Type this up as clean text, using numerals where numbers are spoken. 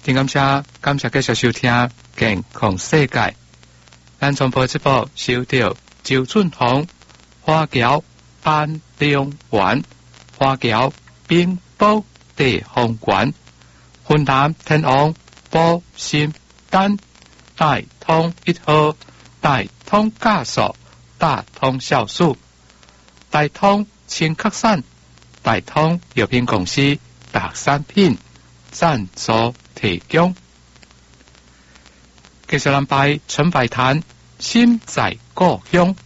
感谢继续收听健康世界。咱从播这部收到周俊宏花桥安良园花桥冰宝地方园云南天王保心丹大通一号大通家属大通酵素大通清咳散大通药品公司特产品赞助提供。继续咱拜陈百潭心在故乡。